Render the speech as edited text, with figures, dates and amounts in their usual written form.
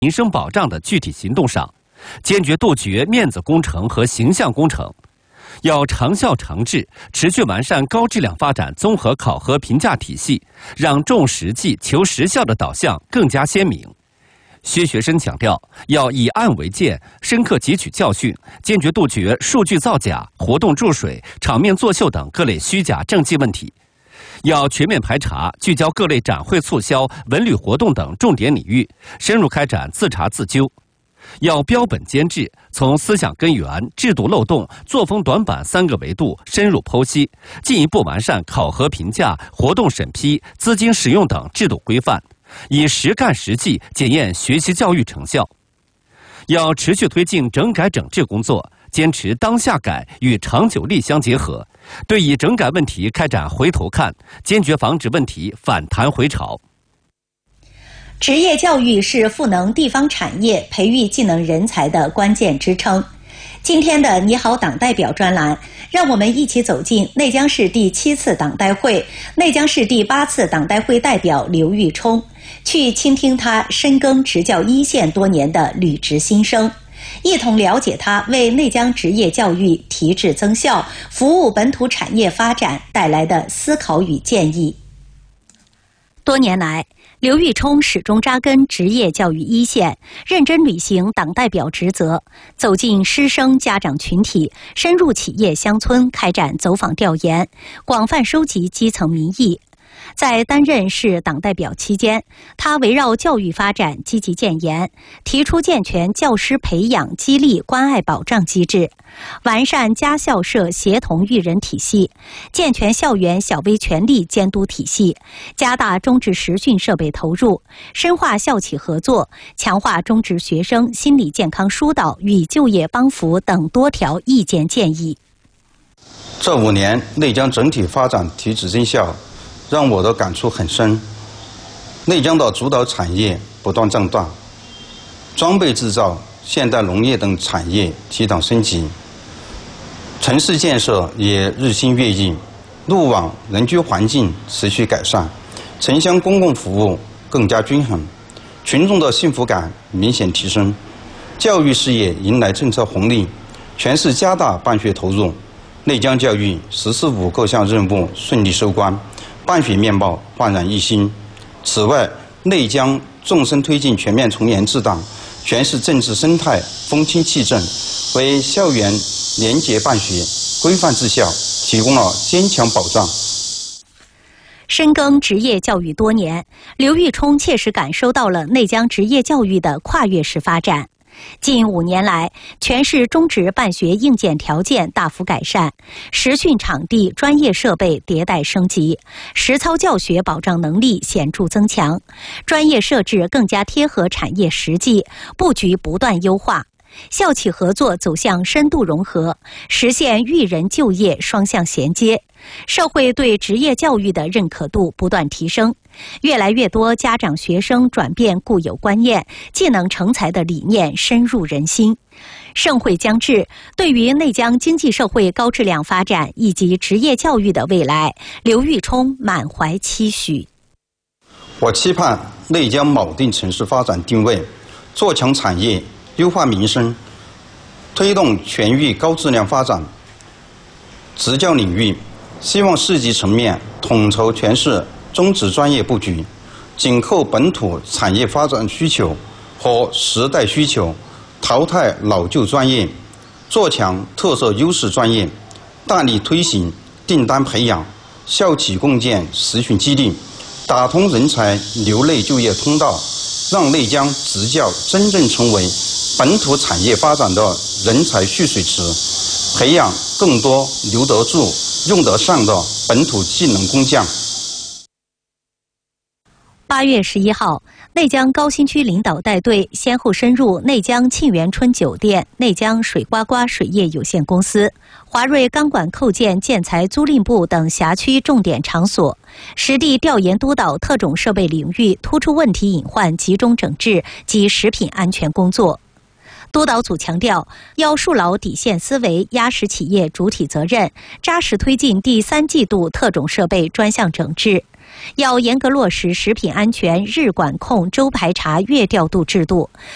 民生保障的具体行动上，坚决杜绝面子工程和形象工程，要长效长治，持续完善高质量发展综合考核评价体系，让重实际求实效的导向更加鲜明。薛学深强调，要以案为鉴，深刻汲取教训，坚决杜绝数据造假、活动注水、场面作秀等各类虚假政绩问题。要全面排查，聚焦各类展会促销、文旅活动等重点领域，深入开展自查自纠。要标本兼治，从思想根源、制度漏洞、作风短板3个维度深入剖析，进一步完善考核评价、活动审批、资金使用等制度规范，以实干实际检验学习教育成效。要持续推进整改整治工作，坚持当下改与长久力相结合，对以整改问题开展回头看，坚决防止问题反弹回潮。 职业教育是赋能地方产业、培育技能人才的关键支撑。今天的你好党代表专栏，让我们一起走进内江市第7次党代会、内江市第8次党代会代表刘玉冲，去倾听他深耕职教一线多年的履职心声，一同了解他为内江职业教育提质增效、服务本土产业发展带来的思考与建议。多年来，刘玉冲始终扎根职业教育一线，认真履行党代表职责，走进师生家长群体，深入企业乡村，开展走访调研，广泛收集基层民意。在担任市党代表期间，他围绕教育发展积极建言，提出健全教师培养、激励、关爱保障机制，完善家校社协同育人体系，健全校园小微权利监督体系，加大中职实训设备投入，深化校企合作，强化中职学生心理健康疏导与就业帮扶等多条意见建议。 这5年，内江整体发展提质增效，让我的感触很深。内江的主导产业不断壮大，装备制造、现代农业等产业提档升级，城市建设也日新月异，路网人居环境持续改善，城乡公共服务更加均衡，群众的幸福感明显提升，教育事业迎来政策红利，全市加大办学投入，内江教育“十四五”各项任务顺利收官，办学面貌焕然一新。此外，内江纵深推进全面从严治党，全市政治生态风清气正，为校园廉洁办学、规范治校提供了坚强保障。 深耕职业教育多年，刘玉冲切实感受到了内江职业教育的跨越式发展。近5年来，全市中职办学硬件条件大幅改善，实训场地、专业设备迭代升级，实操教学保障能力显著增强，专业设置更加贴合产业实际，布局不断优化。校企合作走向深度融合，实现育人就业双向衔接，社会对职业教育的认可度不断提升，越来越多家长学生转变固有观念，技能成才的理念深入人心。盛会将至，对于内江经济社会高质量发展以及职业教育的未来，刘玉冲满怀期许。 我期盼内江锚定城市发展定位，做强产业，优化民生，推动全域高质量发展。职教领域，希望市级层面统筹全市中职专业布局，紧扣本土产业发展需求和时代需求，淘汰老旧专业，做强特色优势专业，大力推行订单培养、校企共建实训基地，打通人才流内就业通道，让内江职教真正成为本土产业发展的人才蓄水池，培养更多留得住、用得上的本土技能工匠。 8月11号，内江高新区领导带队先后深入内江沁园春酒店、内江水呱呱水业有限公司、华瑞钢管扣件建材租赁部等辖区重点场所，实地调研督导特种设备领域突出问题隐患集中整治及食品安全工作。督导组强调，要树牢底线思维，压实企业主体责任，扎实推进第3季度特种设备专项整治。要严格落实食品安全日管控周排查月调度制度，